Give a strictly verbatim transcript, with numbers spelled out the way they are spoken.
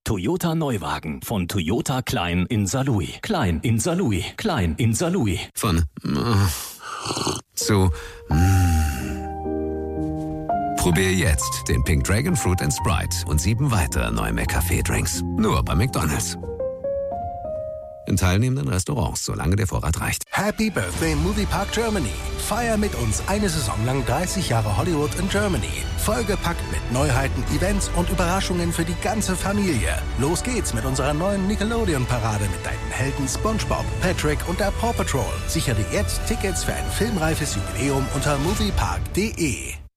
Toyota Neuwagen. Von Toyota Klein in Saarlouis. Klein in Saarlouis. Klein in Saarlouis. Von äh, zu mm. Probier jetzt den Pink Dragon Fruit and Sprite und sieben weitere neue McCafé-Drinks. Nur bei McDonald's. In teilnehmenden Restaurants, solange der Vorrat reicht. Happy Birthday Moviepark Germany. Feier mit uns eine Saison lang dreißig Jahre Hollywood in Germany. Vollgepackt mit Neuheiten, Events und Überraschungen für die ganze Familie. Los geht's mit unserer neuen Nickelodeon-Parade mit deinen Helden SpongeBob, Patrick und der Paw Patrol. Sichere dir jetzt Tickets für ein filmreifes Jubiläum unter moviepark punkt de.